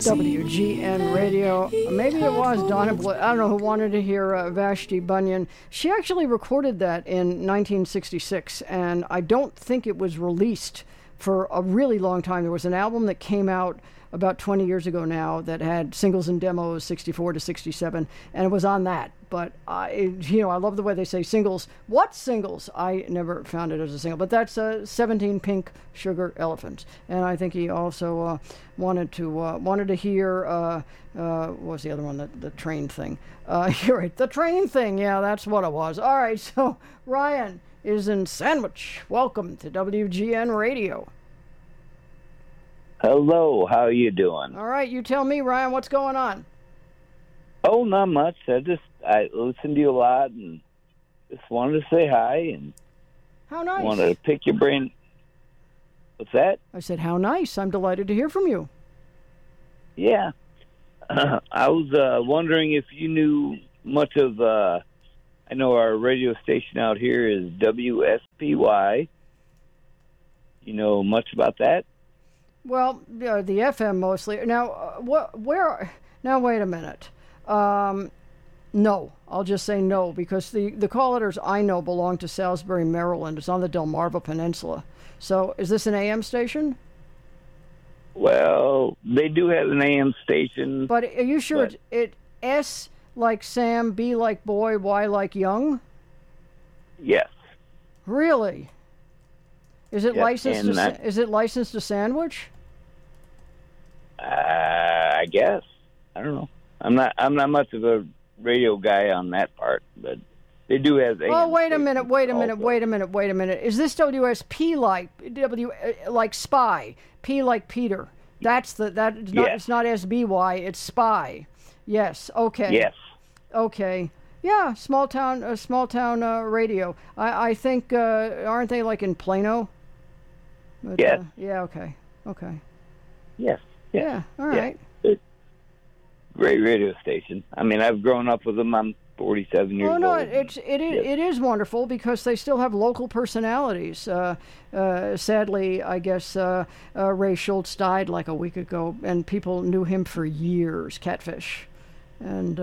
WGN Radio. Maybe it was Donna Blue. I don't know who wanted to hear Vashti Bunyan. She actually recorded that in 1966, and I don't think it was released for a really long time. There was an album that came out about 20 years ago now that had singles and demos 64 to 67, and it was on that. But I love the way they say singles. What singles? I never found it as a single, but that's 17 Pink Sugar Elephants. And I think he also wanted to hear what was the other one? The train thing. You're right, the train thing. Yeah, that's what it was. All right, so Ryan is in Sandwich. Welcome to WGN Radio. Hello, how are you doing? All right, you tell me, Ryan, what's going on? Oh, not much. I listen to you a lot and just wanted to say hi and how nice. Wanted to pick your brain. What's that? I said, how nice. I'm delighted to hear from you. Yeah. I was wondering if you knew much of, I know our radio station out here is WSPY. You know much about that? Well, the FM mostly. Now, now, wait a minute. No, I'll just say no, because the call letters I know belong to Salisbury, Maryland. It's on the Delmarva Peninsula. So is this an AM station? Well, they do have an AM station. But are you sure it S like Sam, B like boy, Y like young? Yes. Really? Is it licensed? Is it licensed to Sandwich? I guess. I don't know. I'm not much of a radio guy on that part, but they do have. Oh, wait a minute! Is this WSP like spy? P like Peter. That's not. Yes. It's not SBY. It's spy. Yes. Okay. Yes. Okay. Yeah. Small town radio. I think aren't they like in Plano? But, yes. Yeah. Okay. Yes. Yeah. All right. Yeah. Great radio station. I mean, I've grown up with them. I'm 47 years old. It is wonderful because they still have local personalities. Sadly, I guess Ray Schultz died like a week ago, and people knew him for years. Catfish. And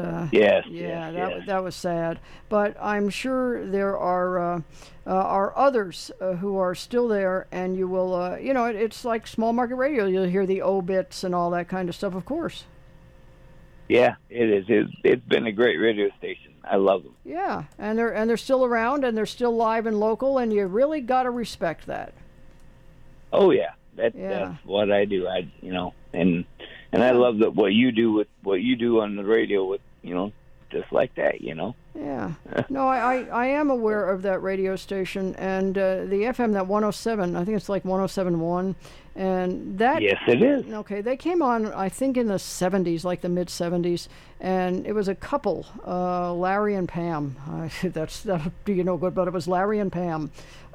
that was sad. But I'm sure there are others who are still there, and you will, it's like small market radio. You'll hear the obits and all that kind of stuff, of course. Yeah, it is. It's been a great radio station. I love them. Yeah, and they're still around, and they're still live and local, and you really got to respect that. Oh yeah, that's what I do. And I love that what you do on the radio with, just like that, Yeah. No, I am aware of that radio station, and the FM, that 107, I think it's like 107.1, and that... Yes, it is. Okay, they came on, I think, in the 70s, like the mid-70s, and it was a couple, Larry and Pam. That'll do you no good, but it was Larry and Pam.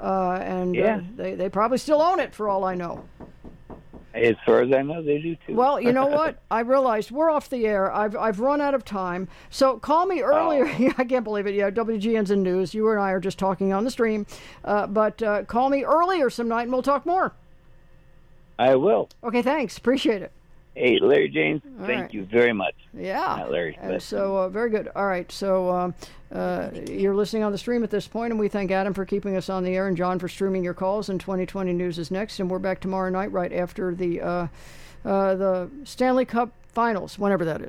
They probably still own it, for all I know. As far as I know, they do too. Well, you know what? I realized we're off the air. I've run out of time. So call me earlier. Oh. I can't believe it. Yeah, WGN's in news. You and I are just talking on the stream. But call me earlier some night and we'll talk more. I will. Okay, thanks. Appreciate it. Hey, Larry James, thank you very much. Yeah. Not Larry. And so, very good. All right. So, you're listening on the stream at this point, and we thank Adam for keeping us on the air and John for streaming your calls. And 2020 News is next, and we're back tomorrow night right after the Stanley Cup Finals, whenever that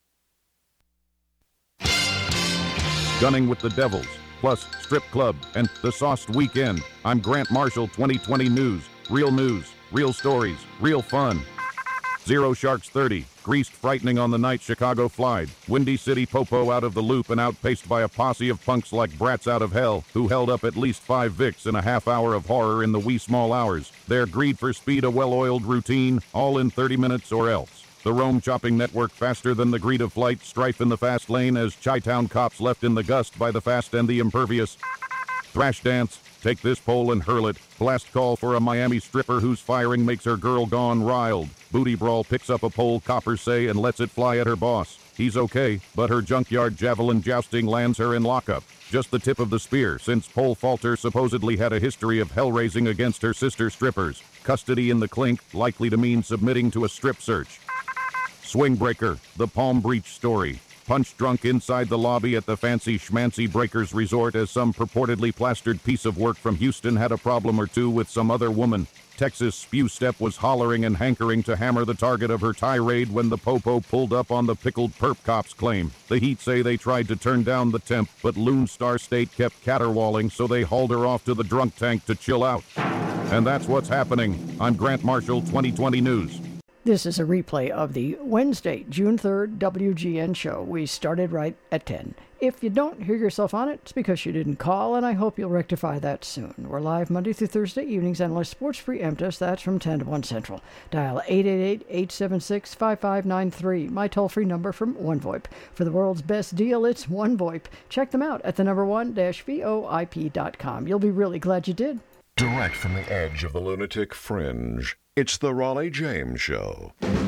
is. Gunning with the Devils, plus Strip Club and the Sauced Weekend. I'm Grant Marshall, 2020 News. Real stories, real fun. Zero Sharks 30, greased frightening on the night Chicago flied. Windy City Popo out of the loop and outpaced by a posse of punks like brats out of hell, who held up at least 5 Vicks in a half hour of horror in the wee small hours. Their greed for speed a well-oiled routine, all in 30 minutes or else. The Rome chopping network faster than the greed of flight, strife in the fast lane as Chi-Town cops left in the gust by the fast and the impervious. Thrash dance, take this pole and hurl it. Blast call for a Miami stripper whose firing makes her girl gone riled. Booty brawl picks up a pole, coppers say, and lets it fly at her boss. He's okay, but her junkyard javelin jousting lands her in lockup. Just the tip of the spear, since Pole Falter supposedly had a history of hell-raising against her sister strippers. Custody in the clink, likely to mean submitting to a strip search. Swing Breaker, the Palm Breach story. Punch drunk inside the lobby at the fancy schmancy Breakers Resort as some purportedly plastered piece of work from Houston had a problem or two with some other woman. Texas Spew Step was hollering and hankering to hammer the target of her tirade when the popo pulled up on the pickled perp cops claim. The Heat say they tried to turn down the temp, but Lone Star State kept caterwauling, so they hauled her off to the drunk tank to chill out. And that's what's happening. I'm Grant Marshall, 2020 News. This is a replay of the Wednesday, June 3rd WGN show. We started right at 10. If you don't hear yourself on it, it's because you didn't call, and I hope you'll rectify that soon. We're live Monday through Thursday evenings, unless sports preempt us. That's from 10 to 1 Central. Dial 888-876-5593, my toll-free number from OneVoIP. For the world's best deal, it's OneVoIP. Check them out at the number one-voip.com. You'll be really glad you did. Direct from the edge of the lunatic fringe, it's the Raleigh James Show.